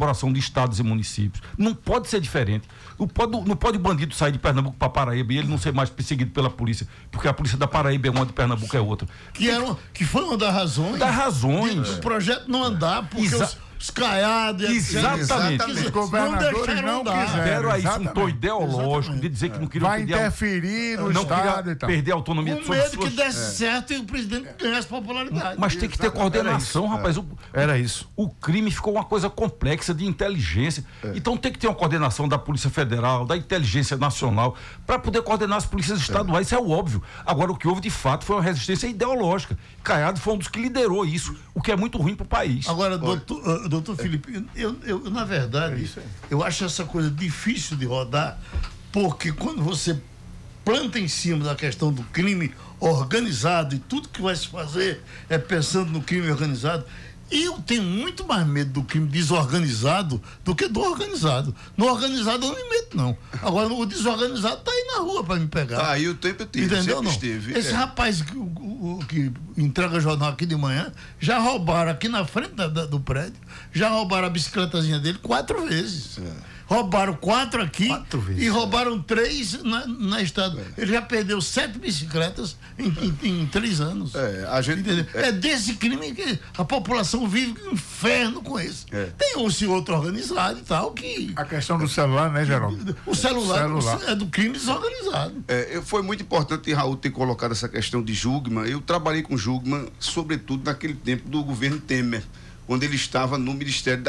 colaboração de estados e municípios. Não pode ser diferente. Não pode o bandido sair de Pernambuco para Paraíba e ele não ser mais perseguido pela polícia, porque a polícia da Paraíba é uma, de Pernambuco é outra. Que foi uma das razões. O projeto não andar, porque os caiados... Exatamente. Os governadores não quiseram. Deram a isso um tom ideológico de dizer que não queriam... Vai interferir no Estado e tal. Perder a autonomia com medo que desse certo e o presidente ganhasse popularidade. Mas tem que ter coordenação, rapaz. Era isso. O crime ficou uma coisa complexa de inteligência. Então tem que ter uma coordenação da Polícia Federal, da Inteligência Nacional, para poder coordenar as polícias estaduais. Isso é o óbvio. Agora, o que houve de fato foi uma resistência ideológica. Caiado foi um dos que liderou isso, o que é muito ruim para o país. Agora, doutor Felipe, eu na verdade, eu acho essa coisa difícil de rodar, porque quando você planta em cima da questão do crime organizado e tudo que vai se fazer é pensando no crime organizado, eu tenho muito mais medo do crime desorganizado do que do organizado. No organizado eu não me meto, não. Agora, o desorganizado tá aí na rua para me pegar. Aí o tempo inteiro, entendeu? Não. Esteve. Esse rapaz que entrega jornal aqui de manhã, já roubaram aqui na frente do prédio, já roubaram a bicicletazinha dele 4 vezes. Roubaram 4 aqui e roubaram 3 na estrada. Ele já perdeu 7 bicicletas em 3 anos. A gente, é desse crime que a população vive um inferno com isso. Tem esse outro organizado e tal que... A questão do celular, né, Geraldo? O celular é do crime desorganizado. Foi muito importante, Raul, ter colocado essa questão de Jugman. Eu trabalhei com Jugman, sobretudo naquele tempo do governo Temer, quando ele estava no Ministério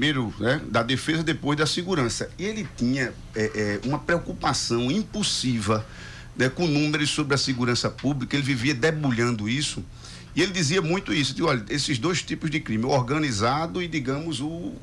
da Defesa, depois da Segurança. E ele tinha uma preocupação impulsiva, né, com números sobre a segurança pública. Ele vivia debulhando isso. E ele dizia muito isso, de, olha, esses 2 tipos de crime, o organizado e, digamos,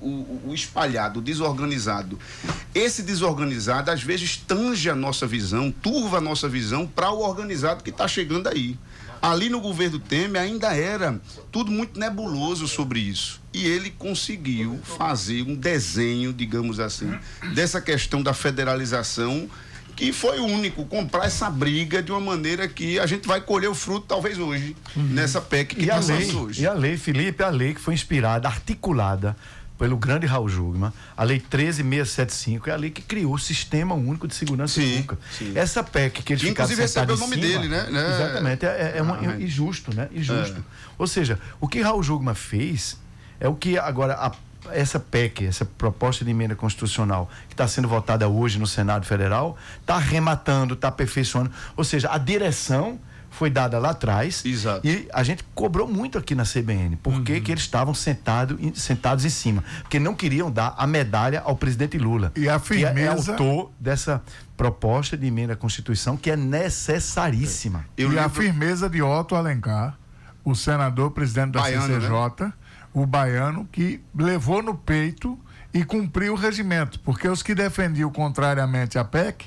o espalhado, o desorganizado. Esse desorganizado, às vezes, tange a nossa visão, turva a nossa visão para o organizado que está chegando aí. Ali no governo Temer ainda era tudo muito nebuloso sobre isso. E ele conseguiu fazer um desenho, digamos assim, dessa questão da federalização, que foi o único, comprar essa briga de uma maneira que a gente vai colher o fruto talvez hoje, nessa PEC que passamos hoje. E a lei, Felipe, a lei que foi inspirada, articulada pelo grande Raul Jugman, a lei 13.675, é a lei que criou o Sistema Único de Segurança Pública. Essa PEC que eles ficaram sentados em cima... Inclusive recebeu o nome dele, né? Exatamente, injusto, né? Injusto. Ou seja, o que Raul Jugman fez é o que agora essa PEC, essa proposta de emenda constitucional que está sendo votada hoje no Senado Federal, está arrematando, está aperfeiçoando, ou seja, a direção foi dada lá atrás. Exato. E a gente cobrou muito aqui na CBN, porque que eles estavam sentados em cima, porque não queriam dar a medalha ao presidente Lula, e a firmeza, que é autor dessa proposta de emenda à Constituição, que é necessaríssima. A firmeza de Otto Alencar, o senador presidente da CCJ, né? O baiano, que levou no peito e cumpriu o regimento, porque os que defendiam contrariamente a PEC,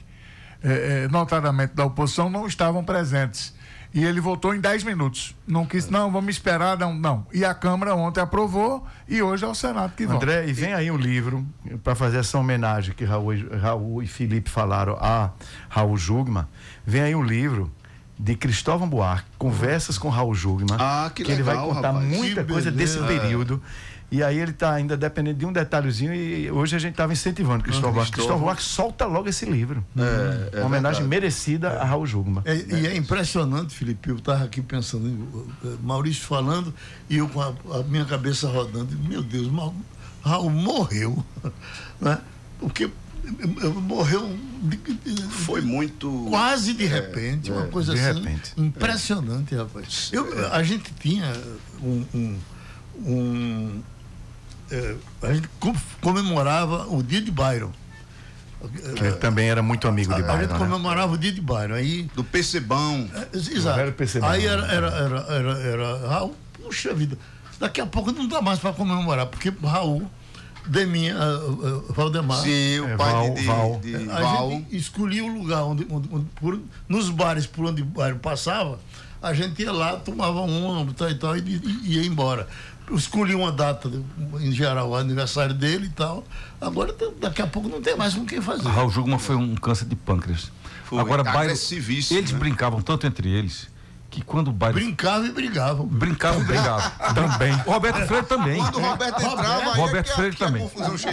notadamente da oposição, não estavam presentes. E ele votou em 10 minutos. Não quis, não, vamos esperar, não. E a Câmara ontem aprovou e hoje é o Senado que vota. André, e vem aí um livro para fazer essa homenagem que Raul e Felipe falaram a Raul Jugman. Vem aí um livro de Cristóvão Buarque, Conversas com Raul Jugman, que ele vai contar muita coisa desse período. E aí ele está ainda dependendo de um detalhezinho, e hoje a gente estava incentivando Cristóvão Buarque. Cristóvão Buarque solta logo esse livro. Uma homenagem merecida a Raul Jugman. E é impressionante, Felipe, eu estava aqui pensando, Maurício falando, e eu com a minha cabeça rodando, meu Deus, Raul morreu, né? Porque morreu foi muito quase de repente, uma coisa de assim repente. Impressionante, rapaz. A gente tinha a gente comemorava o dia de Byron, que também era muito amigo de Byron. A gente comemorava o dia de Byron aí do Percebão. Exato. Aí era Raul, puxa vida, daqui a pouco não dá mais para comemorar, porque Raul Deminha, Valdemar. Sim, o pai de Val. A gente escolhia o lugar onde nos bares por onde o bairro passava, a gente ia lá, tomava e tal, e ia embora. Escolhi uma data, em geral, o aniversário dele e tal. Agora, daqui a pouco, não tem mais com quem fazer. Raul Jugman foi um câncer de pâncreas. Agora, agressivíssimo. Eles brincavam tanto entre eles que quando o Byron... Brincava e brigavam. Brincava e brigavam. Também. O Roberto Freire também. Quando o Roberto entrava, Roberto Freire também.